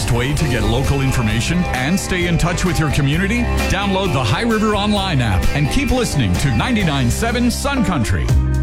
best way to get local information and stay in touch with your community? Download the High River Online app and keep listening to 99.7 Sun Country.